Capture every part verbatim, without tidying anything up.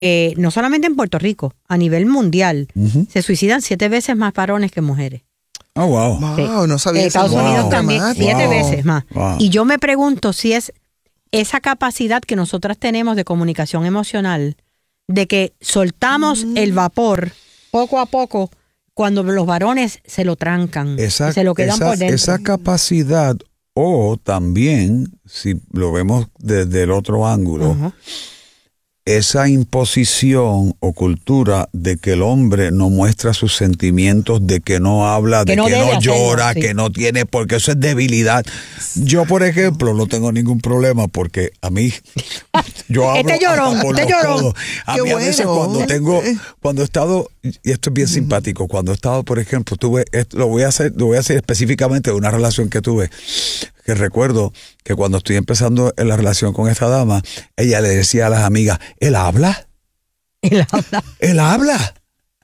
eh, no solamente en Puerto Rico, a nivel mundial, uh-huh. se suicidan siete veces más varones que mujeres. Oh, wow. Wow, sí. no sabía En Estados eso. Unidos Wow. también, siete Wow. veces más. Wow. Y yo me pregunto si es esa capacidad que nosotras tenemos de comunicación emocional, de que soltamos mm. el vapor poco a poco cuando los varones se lo trancan, esa, y se lo quedan esa, por dentro. Esa capacidad, o también, si lo vemos desde el otro ángulo, uh-huh. esa imposición o cultura de que el hombre no muestra sus sentimientos, de que no habla, que de no que no hacerlo, llora, sí. que no tiene, porque eso es debilidad. Yo, por ejemplo, no tengo ningún problema porque a mí, yo hablo este llorón, hasta por este los llorón. codos. A Qué mí a veces bueno. cuando tengo, cuando he estado, y esto es bien uh-huh. simpático, cuando he estado, por ejemplo, tuve, esto, lo voy a hacer, lo voy a hacer específicamente de una relación que tuve, que recuerdo que cuando estoy empezando en la relación con esta dama, ella le decía a las amigas, ¿él habla? Él habla. Él habla.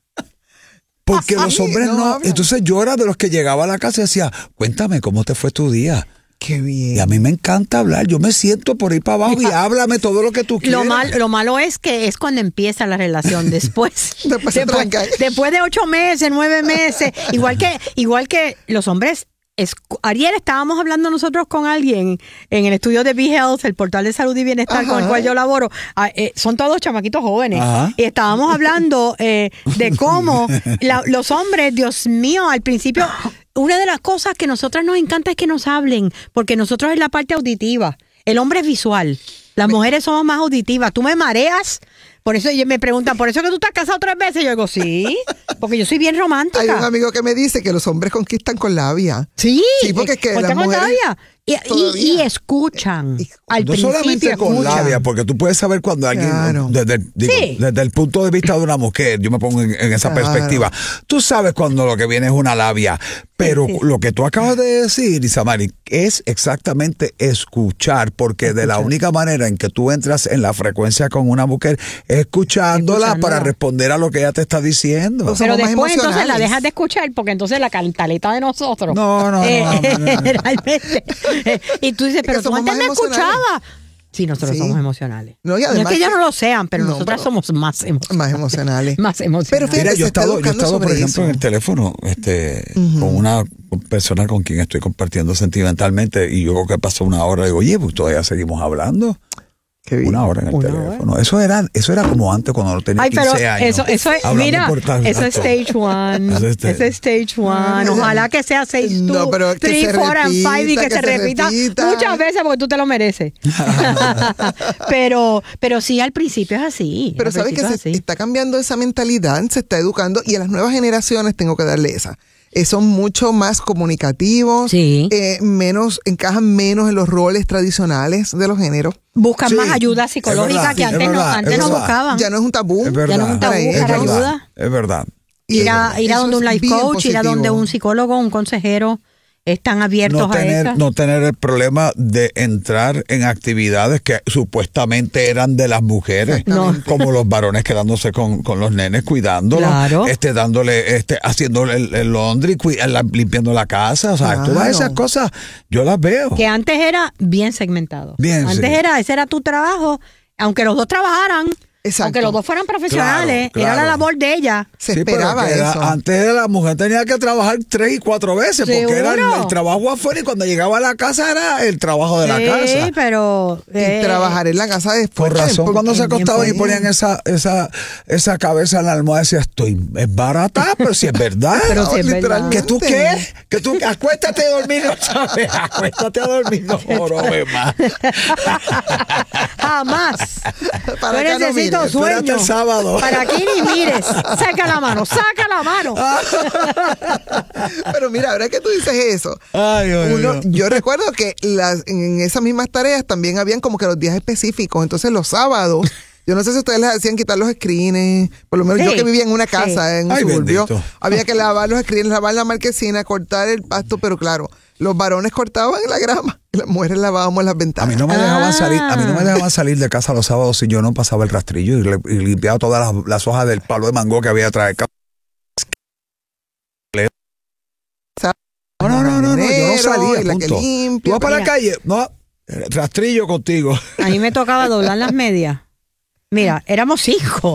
Porque ¿Ah, sí? los hombres no. no Entonces yo era de los que llegaba a la casa y decía, cuéntame cómo te fue tu día. Qué bien. Y a mí me encanta hablar. Yo me siento por ir para abajo y háblame todo lo que tú quieras. Lo, mal, lo malo es que es cuando empieza la relación. Después, después, después, después de ocho meses, nueve meses. Igual que, igual que los hombres. Es, ayer estábamos hablando nosotros con alguien en el estudio de B-Health, el portal de salud y bienestar Ajá. con el cual yo laboro. Ah, eh, son todos chamaquitos jóvenes. Ajá. Y estábamos hablando eh, de cómo la, los hombres, Dios mío, al principio, una de las cosas que a nosotras nos encanta es que nos hablen, porque nosotros es la parte auditiva. El hombre es visual. Las mujeres somos más auditivas. Tú me mareas. Por eso ellos me preguntan, ¿por eso que tú estás casado tres veces? Yo digo, sí, porque yo soy bien romántica. Hay un amigo que me dice que los hombres conquistan con labia. Sí, sí porque es que las con mujeres labia. Y, y, y escuchan. Y, al no principio solamente con escuchan. labia, porque tú puedes saber cuando alguien, claro. desde, digo, sí. desde el punto de vista de una mujer, yo me pongo en, en esa claro. perspectiva, tú sabes cuando lo que viene es una labia, pero sí, sí. lo que tú acabas de decir, Isamari, es exactamente escuchar, porque escuchar. de la única manera en que tú entras en la frecuencia con una mujer es escuchándola, escuchándola. para responder a lo que ella te está diciendo. Pero después entonces la dejas de escuchar, porque entonces la cantaleta de nosotros. No, no, eh, no, no, no, no. Realmente. Y tú dices, pero tú antes me escuchabas. Sí, nosotros sí. somos emocionales. No, y además no es que ellos no lo sean, pero no, nosotras pero, somos más emocionales. Más emocionales. más emocionales. Pero fíjate, Mira, yo he estado, yo he estado por ejemplo, eso. en el teléfono este, uh-huh. con una persona con quien estoy compartiendo sentimentalmente y yo creo que pasó una hora y digo, oye, pues todavía seguimos hablando. Una hora en el Una teléfono. Hora. Eso era, eso era como antes cuando no tenía Ay, quince años. Eso, eso es, mira, eso es stage one. Eso es, es stage one. Ojalá que sea stage two, no, pero three, que four, repita, and five y que, que se, se repita, repita muchas veces porque tú te lo mereces. pero, pero sí, al principio es así. Pero sabes que se así. está cambiando esa mentalidad, se está educando y a las nuevas generaciones tengo que darle esa. Eh, son mucho más comunicativos, sí. eh, menos encajan menos en los roles tradicionales de los géneros. Buscan sí. más ayuda psicológica verdad, que antes, verdad, no, antes no buscaban. Ya no es un tabú. Es verdad, ya no es un tabú buscar es ayuda. Verdad, es verdad. Ir a, ir a donde un life coach, positivo. ir a donde un psicólogo, un consejero. Están abiertos no tener, a eso. No tener el problema de entrar en actividades que supuestamente eran de las mujeres, no. como los varones quedándose con, con los nenes, cuidándolos, claro. este, dándole, este, haciéndole el, el laundry, limpiando la casa, o sea, claro. todas esas cosas yo las veo. Que antes era bien segmentado. Bien, antes sí. era, ese era tu trabajo, aunque los dos trabajaran. Exacto. Aunque los dos fueran profesionales, claro, claro. era la labor de ella. Se sí, esperaba era, eso. Antes la mujer tenía que trabajar tres y cuatro veces, ¿Seguro? porque era el, el trabajo afuera y cuando llegaba a la casa era el trabajo de sí, la casa. Sí, pero... Eh, y trabajar en la casa después. Por razón, cuando se acostaban y ponían esa, esa, esa cabeza en la almohada, decía, estoy, es barata, pero si es verdad. Pero si es verdad. ¿Que tú qué? Que tú, acuéstate a dormir otra vez, acuéstate a dormir, no jorobes más. Jamás. Para Yo necesito no sueño. Sábado. Para aquí ni mires. Saca la mano, saca la mano. Pero mira, ahora que tú dices eso, ay, ay, uno, ay. yo recuerdo que las, en esas mismas tareas también habían como que los días específicos. Entonces los sábados, yo no sé si ustedes les hacían quitar los screens, por lo menos sí, yo que vivía en una casa, sí. en un ay, suburbio, bendito. había que lavar los screens, lavar la marquesina, cortar el pasto, pero claro, los varones cortaban la grama y las mujeres lavábamos las ventanas. A mí no me Ah. dejaban salir, a mí no me dejaban salir de casa los sábados si yo no pasaba el rastrillo y, le, y limpiaba todas las, las hojas del palo de mango que había detrás del campo. No, no, no, no, no, yo no salía, la que punto. limpia, Tú vas para la mira. calle, no, rastrillo contigo. A mí me tocaba doblar las medias. Mira, éramos hijos.